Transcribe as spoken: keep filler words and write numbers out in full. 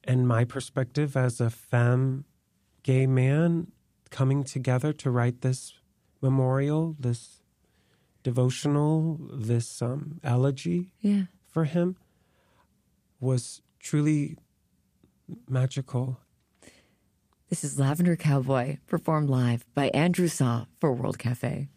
and my perspective as a femme gay man coming together to write this memorial, this devotional, this um, elegy yeah. for him was truly magical. This is Lavender Cowboy, performed live by Andrew Saw for World Cafe.